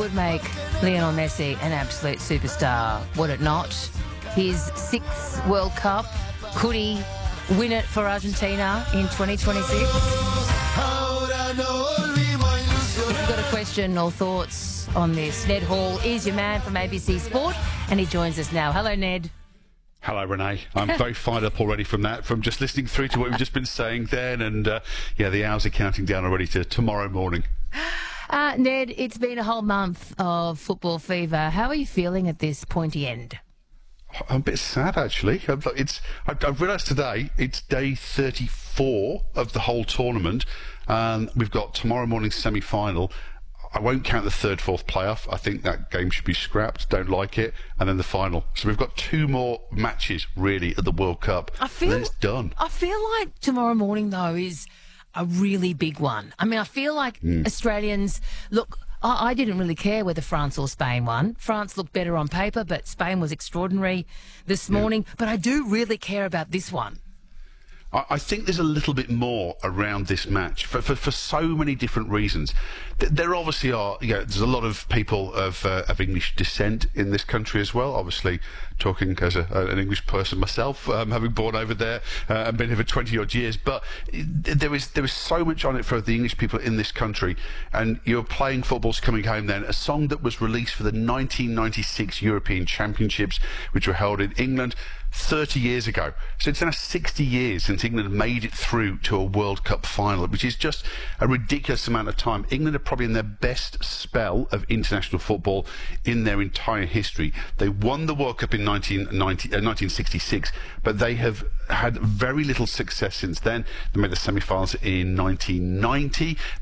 would make Lionel Messi an absolute superstar, would it not? His 6th World Cup, could he win it for Argentina in 2026? If you've got a question or thoughts on this, Ned Hall is your man from ABC Sport, and he joins us now. Hello, Ned. Hello, Renee. I'm very fired up already from just listening through to what we've just been saying then, and the hours are counting down already to tomorrow morning. Ned, it's been a whole month of football fever. How are you feeling at this pointy end? I'm a bit sad, actually. I've realised today it's day 34 of the whole tournament. We've got tomorrow morning's semi-final. I won't count the third, fourth playoff. I think that game should be scrapped. Don't like it. And then the final. So we've got 2 more matches, really, at the World Cup. And then it's done. I feel like tomorrow morning, though, is a really big one. I mean, I feel like Australians... Look, I didn't really care whether France or Spain won. France looked better on paper, but Spain was extraordinary this morning. But I do really care about this one. I think there's a little bit more around this match for so many different reasons. There obviously are, there's a lot of people of English descent in this country as well. Obviously, talking as an English person myself, having born over there and been here for 20 odd years. But there is so much on it for the English people in this country. And you're playing Football's Coming Home then, a song that was released for the 1996 European Championships, which were held in England 30 years ago. So it's now 60 years since England made it through to a World Cup final, which is just a ridiculous amount of time. England are probably in their best spell of international football in their entire history. They won the World Cup in 1966, but they have had very little success since then. They made the semi-finals in 1990.